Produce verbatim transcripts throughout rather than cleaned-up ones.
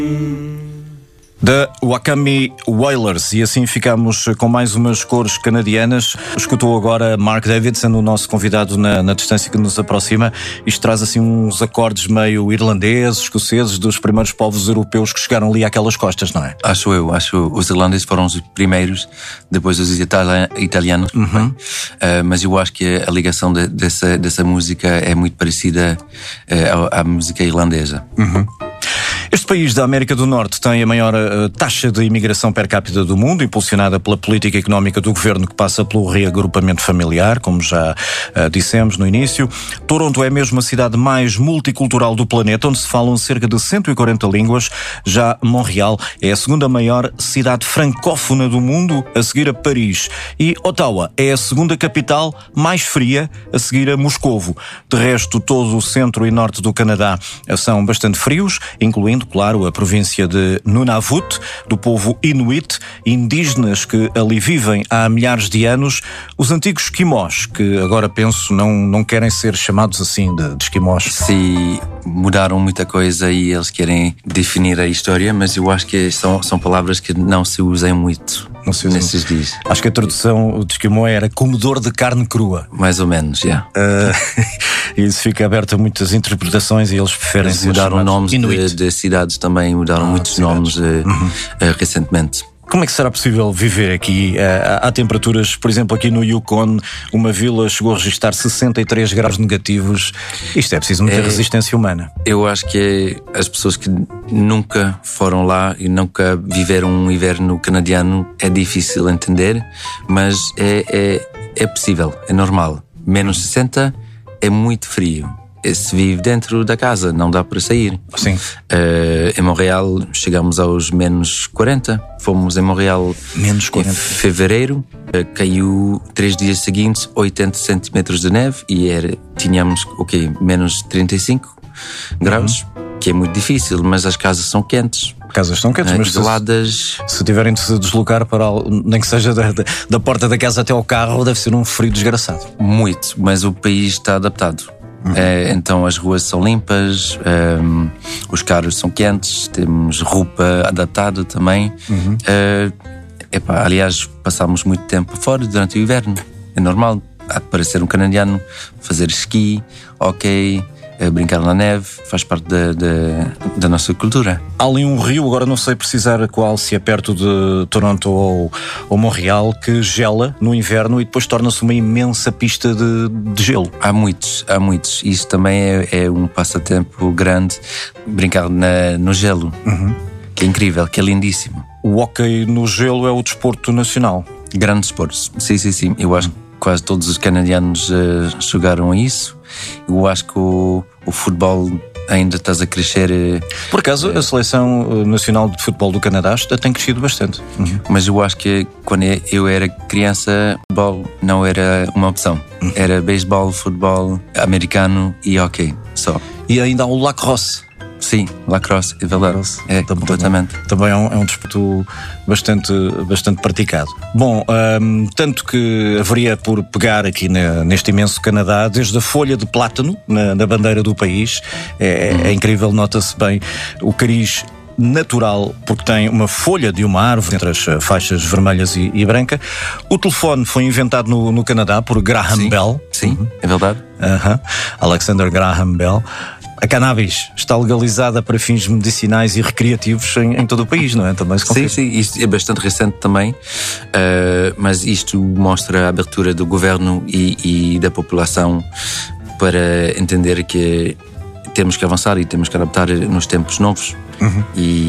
Da Wakami Wailers, e assim ficamos com mais umas cores canadianas. Escutou agora Mark Davidson, o nosso convidado na, na distância que nos aproxima. Isto traz assim uns acordes meio irlandeses, escoceses, dos primeiros povos europeus que chegaram ali àquelas costas, não é? Acho eu, acho os irlandeses foram os primeiros, depois os itali- italianos. Uhum. Uh, mas eu acho que a ligação de, dessa, dessa música é muito parecida uh, à, à música irlandesa. Uhum. Este país da América do Norte tem a maior uh, taxa de imigração per capita do mundo, impulsionada pela política económica do governo, que passa pelo reagrupamento familiar, como já uh, dissemos no início. Toronto é mesmo a cidade mais multicultural do planeta, onde se falam cerca de cento e quarenta línguas. Já Montreal é a segunda maior cidade francófona do mundo, a seguir a Paris. E Ottawa é a segunda capital mais fria, a seguir a Moscovo. De resto, todo o centro e norte do Canadá são bastante frios, incluindo, claro, a província de Nunavut, do povo Inuit, indígenas que ali vivem há milhares de anos, os antigos esquimós, que agora penso não, não querem ser chamados assim de, de esquimós. Sim, mudaram muita coisa e eles querem definir a história, mas eu acho que são, são palavras que não se usam muito não se usa nesses muito. dias. Acho que a tradução de esquimó era comedor de carne crua. Mais ou menos, já. Yeah. Uh, isso fica aberto a muitas interpretações e eles preferem eles ser mudaram nomes de, de cidades também, mudaram ah, muitos cidades. nomes uh, uhum. uh, recentemente. Como é que será possível viver aqui? Há temperaturas, por exemplo, aqui no Yukon, uma vila chegou a registrar sessenta e três graus negativos. Isto é preciso muita é, resistência humana. Eu acho que as pessoas que nunca foram lá e nunca viveram um inverno canadiano é difícil entender, mas é, é, é possível, é normal. Menos sessenta é muito frio. Se vive dentro da casa, não dá para sair. Sim. Uh, em Montreal chegamos aos menos quarenta. Fomos em Montreal menos quarenta. Em fevereiro. Uh, caiu três dias seguintes oitenta centímetros de neve e era, tínhamos o okay, quê? Menos trinta e cinco graus, uhum. que é muito difícil, mas as casas são quentes. Casas estão quentes, uh, mas isoladas. Se, se tiverem de se deslocar para nem que seja da, da, da porta da casa até ao carro, deve ser um frio desgraçado. Muito, mas o país está adaptado. Uhum. É, então as ruas são limpas, um, os carros são quentes, temos roupa adaptada também. Uhum. Uh, epá, aliás, passámos muito tempo fora durante o inverno. É normal, há de parecer um canadiano, fazer esqui, ok, uh, brincar na neve, faz parte da, da, da nossa cultura. Há ali um rio, agora não sei precisar qual, se é perto de Toronto ou, ou Montreal, que gela no inverno e depois torna-se uma imensa pista de, de gelo. Há muitos, há muitos. Isso também é, é um passatempo grande, brincar na, no gelo, uhum. que é incrível, que é lindíssimo. O hóquei no gelo é o desporto nacional. Grande desporto, sim, sim, sim. Eu acho que quase todos os canadianos uh, jogaram isso. Eu acho que o, o futebol ainda estás a crescer. Por acaso, a Seleção Nacional de Futebol do Canadá tem crescido bastante. Uhum. Mas eu acho que quando eu era criança, futebol não era uma opção. Uhum. Era beisebol, futebol americano e hockey só. E ainda há o lacrosse. Sim, lacrosse, é verdade. Lacrosse. É, também, completamente. Também é um, é um desporto bastante, bastante praticado. Bom, um, tanto que haveria por pegar aqui na, neste imenso Canadá, desde a folha de plátano na, na bandeira do país, é, hum. é incrível, nota-se bem o cariz natural, porque tem uma folha de uma árvore entre as faixas vermelhas e, e branca. O telefone foi inventado no, no Canadá por Graham sim, Bell. Sim, uhum. é verdade. Uh-huh. Alexander Graham Bell. A cannabis está legalizada para fins medicinais e recreativos em, em todo o país, não é? Também se sim, sim, isto é bastante recente também, uh, mas isto mostra a abertura do governo e, e da população para entender que temos que avançar e temos que adaptar nos tempos novos. Uhum.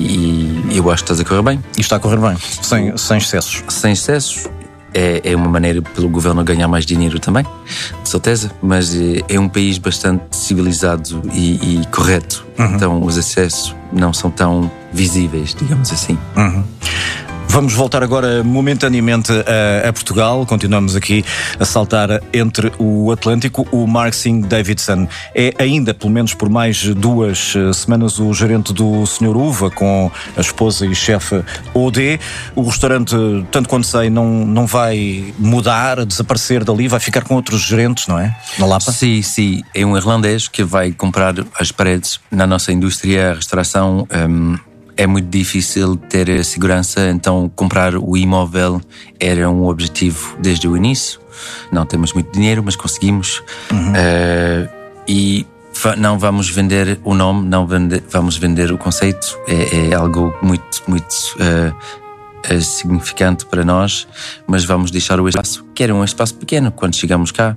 E, e eu acho que estás a correr bem. E está a correr bem, sem, sem excessos. Sem excessos. É, é uma maneira pelo governo ganhar mais dinheiro também, de certeza, mas é, é um país bastante civilizado e, e correto, uhum. então os excessos não são tão visíveis, digamos assim. Uhum. Vamos voltar agora momentaneamente a, a Portugal. Continuamos aqui a saltar entre o Atlântico. O Mark Singh Davidson é ainda, pelo menos por mais duas semanas, o gerente do senhor Uva, com a esposa e chefe O D. O restaurante, tanto quanto sei, não, não vai mudar, desaparecer dali, vai ficar com outros gerentes, não é? Na Lapa? Sim, sim. É um irlandês que vai comprar as paredes na nossa indústria, a restauração. Um, é muito difícil ter a segurança, então comprar o imóvel era um objetivo desde o início. Não temos muito dinheiro, mas conseguimos. Uhum. Uh, e não vamos vender o nome, não vende, vamos vender o conceito. É, é algo muito, muito uh, uh, significante para nós, mas vamos deixar o espaço, que era um espaço pequeno. Quando chegamos cá,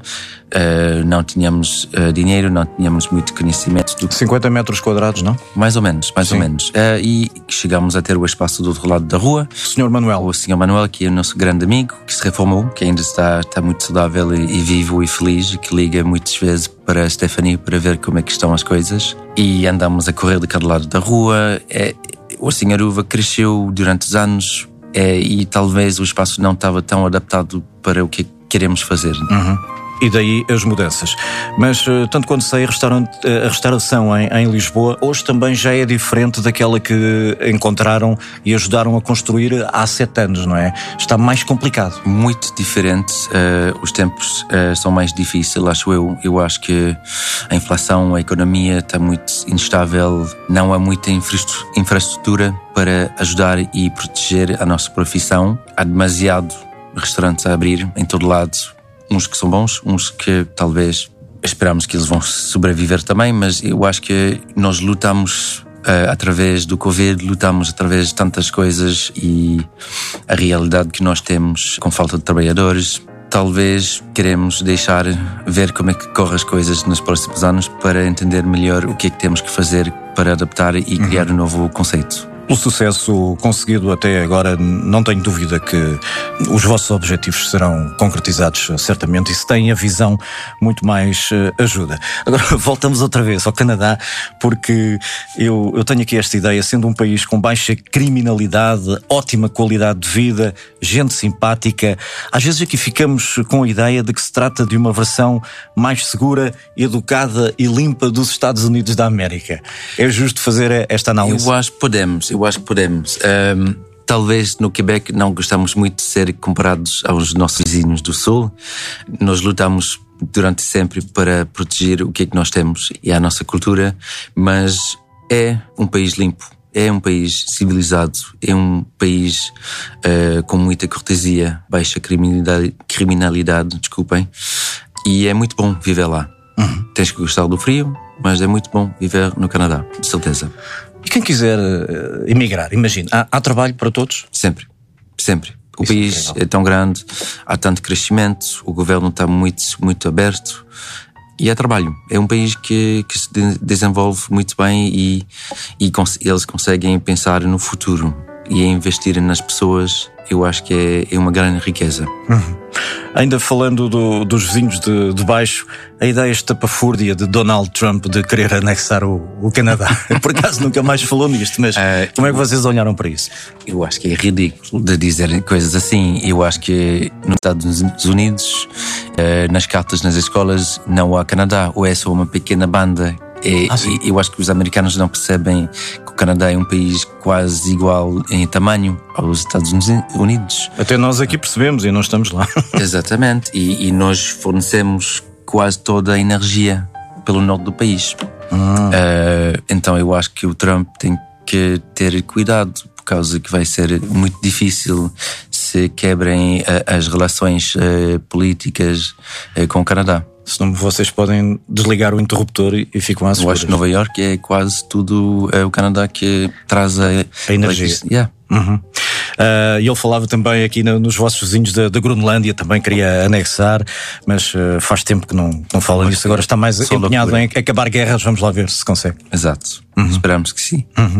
uh, não tínhamos uh, dinheiro, não tínhamos muito conhecimento. Do... cinquenta metros quadrados, não? Mais ou menos, mais Sim. ou menos. Uh, e chegamos a ter o espaço do outro lado da rua. O senhor Manuel. O senhor Manuel, que é o nosso grande amigo, que se reformou, que ainda está, está muito saudável e, e vivo e feliz, que liga muitas vezes para a Stephanie para ver como é que estão as coisas. E andamos a correr de cada lado da rua. É, o senhor Uva cresceu durante os anos é, e talvez o espaço não estava tão adaptado para o que queremos fazer. Uhum. E daí as mudanças. Mas, tanto quanto sei, a, a restauração em, em Lisboa hoje também já é diferente daquela que encontraram e ajudaram a construir há sete anos, não é? Está mais complicado. Muito diferente. Uh, os tempos uh, são mais difíceis, acho eu. Eu acho que a inflação, a economia está muito instável. Não há muita infraestrutura para ajudar e proteger a nossa profissão. Há demasiado restaurantes a abrir em todo lado. Uns que são bons, uns que talvez esperamos que eles vão sobreviver também, mas eu acho que nós lutamos uh, através do Covid, lutamos através de tantas coisas e a realidade que nós temos com falta de trabalhadores, talvez queremos deixar ver como é que correm as coisas nos próximos anos para entender melhor o que é que temos que fazer para adaptar e criar um novo conceito. Pelo sucesso conseguido até agora, não tenho dúvida que os vossos objetivos serão concretizados, certamente, e se têm a visão, muito mais ajuda. Agora, voltamos outra vez ao Canadá, porque eu, eu tenho aqui esta ideia, sendo um país com baixa criminalidade, ótima qualidade de vida, gente simpática, às vezes aqui ficamos com a ideia de que se trata de uma versão mais segura, educada e limpa dos Estados Unidos da América. É justo fazer esta análise? Eu acho que podemos. Eu acho que podemos. Um, talvez no Quebec não gostamos muito de ser comparados aos nossos vizinhos do Sul. Nós lutamos durante sempre para proteger o que é que nós temos e a nossa cultura, mas é um país limpo, é um país civilizado, é um país uh, com muita cortesia, baixa criminalidade, criminalidade, desculpem, e é muito bom viver lá. Uhum. Tens que gostar do frio, mas é muito bom viver no Canadá, de certeza. E quem quiser uh, emigrar, imagina, há, há trabalho para todos? Sempre, sempre. O Isso país é, é tão grande, há tanto crescimento, o governo está muito, muito aberto e há trabalho. É um país que, que se de, desenvolve muito bem e, e cons- eles conseguem pensar no futuro e investir nas pessoas. Eu acho que é, é uma grande riqueza. Uhum. Ainda falando do, dos vizinhos de, de baixo, a ideia estapafúrdia de Donald Trump de querer anexar o, o Canadá. Por acaso nunca mais falou nisto, mas uh, como é que vocês olharam para isso? Eu acho que é ridículo de dizer coisas assim. Eu acho que nos Estados Unidos, uh, nas cartas nas escolas, não há Canadá, ou é só uma pequena banda. E, ah, e eu acho que os americanos não percebem que o Canadá é um país quase igual em tamanho aos Estados Unidos. Até nós aqui percebemos e não estamos lá. Exatamente, e, e nós fornecemos quase toda a energia pelo norte do país. Ah. Uh, então eu acho que o Trump tem que ter cuidado, por causa que vai ser muito difícil se quebrem uh, as relações uh, políticas uh, com o Canadá. Senão vocês podem desligar o interruptor e, e ficam às seguras. Eu acho que Nova York é quase tudo é o Canadá que traz a, a energia. Yeah. Uhum. Uh, ele falava também aqui no, nos vossos vizinhos da, da Groenlândia, também queria anexar, mas uh, faz tempo que não, não fala nisso. Agora está mais empenhado em acabar guerras. Vamos lá ver se consegue. Exato. Uhum. Esperamos que sim. Uhum.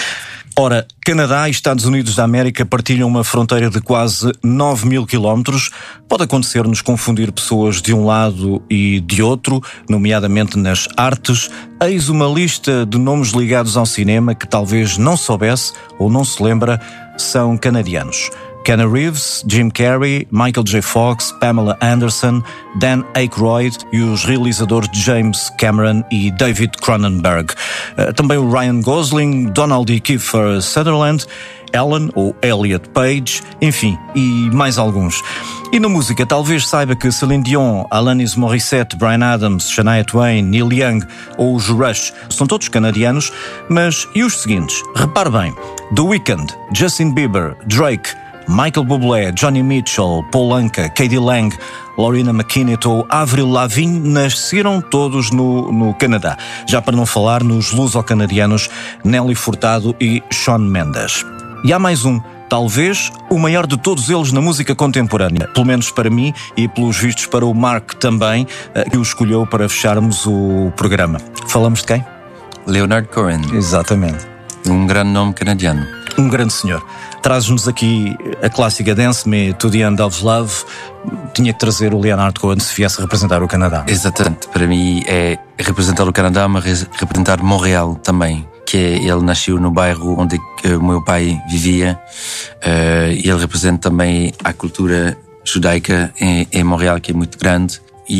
Ora, Canadá e Estados Unidos da América partilham uma fronteira de quase nove mil quilómetros. Pode acontecer-nos confundir pessoas de um lado e de outro, nomeadamente nas artes. Eis uma lista de nomes ligados ao cinema que talvez não soubesse ou não se lembra, são canadianos. Keanu Reeves, Jim Carrey, Michael J. Fox, Pamela Anderson, Dan Aykroyd e os realizadores James Cameron e David Cronenberg. Também o Ryan Gosling, Donald e Kiefer Sutherland, Ellen ou Elliot Page, enfim, e mais alguns. E na música, talvez saiba que Celine Dion, Alanis Morissette, Bryan Adams, Shania Twain, Neil Young ou os Rush são todos canadianos, mas e os seguintes? Repare bem, The Weeknd, Justin Bieber, Drake, Michael Bublé, Johnny Mitchell, Paul Anka, K D Lang, Laurina McKinney ou Avril Lavigne nasceram todos no, no Canadá. Já para não falar nos luso-canadianos Nelly Furtado e Shawn Mendes. E há mais um, talvez o maior de todos eles na música contemporânea, pelo menos para mim e pelos vistos para o Mark também, que o escolheu para fecharmos o programa. Falamos de quem? Leonard Cohen. Exatamente. Um grande nome canadiano. Um grande senhor. Traz-nos aqui a clássica Dance Me to the End of Love. Tinha que trazer o Leonard Cohen se viesse representar o Canadá. Exatamente. Para mim é representar o Canadá, mas representar Montreal também. Que é, ele nasceu no bairro onde uh, o meu pai vivia. Uh, ele representa também a cultura judaica em, em Montreal, que é muito grande.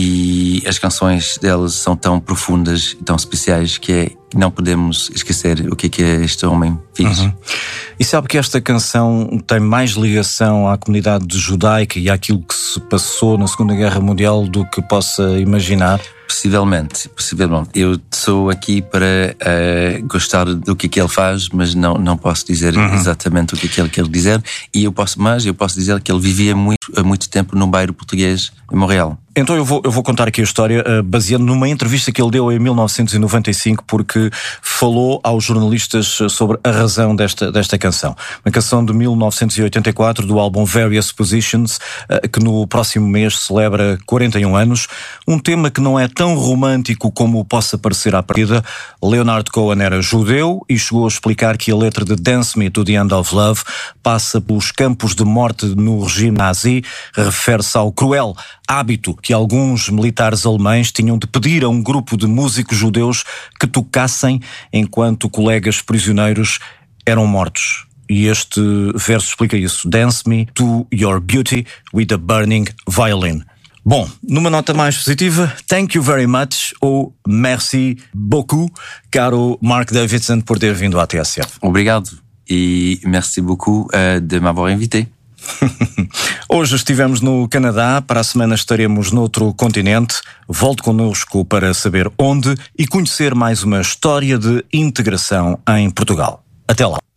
E as canções deles são tão profundas e tão especiais que é, não podemos esquecer o que é que este homem fez. Uhum. E sabe que esta canção tem mais ligação à comunidade judaica e àquilo que se passou na Segunda Guerra Mundial do que possa imaginar? Possivelmente, possivelmente. Eu sou aqui para uh, gostar do que é que ele faz, mas não, não posso dizer uhum. exatamente o que é que ele quer dizer. E eu posso mais, eu posso dizer que ele vivia muito, há muito tempo num bairro português em Montreal. Então eu vou, eu vou contar aqui a história uh, baseando numa entrevista que ele deu em mil novecentos e noventa e cinco, porque falou aos jornalistas sobre a razão desta, desta canção. Uma canção de mil novecentos e oitenta e quatro do álbum Various Positions, uh, que no próximo mês celebra quarenta e um anos. Um tema que não é tão romântico como possa parecer à partida. Leonard Cohen era judeu e chegou a explicar que a letra de Dance Me to the End of Love passa pelos campos de morte no regime nazi, refere-se ao cruel hábito que alguns militares alemães tinham de pedir a um grupo de músicos judeus que tocassem enquanto colegas prisioneiros eram mortos. E este verso explica isso. Dance me to your beauty with a burning violin. Bom, numa nota mais positiva, thank you very much ou merci beaucoup, caro Mark Davidson, por ter vindo à T S F. Obrigado e merci beaucoup uh, de m'avoir invité. Hoje estivemos no Canadá, para a semana estaremos noutro continente. Volte connosco para saber onde e conhecer mais uma história de integração em Portugal. Até lá.